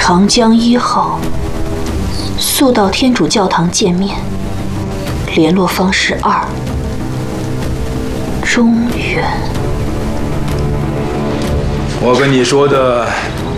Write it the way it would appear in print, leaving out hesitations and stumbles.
长江1号，速到天主教堂见面。联络方式2：中原。 我跟你说的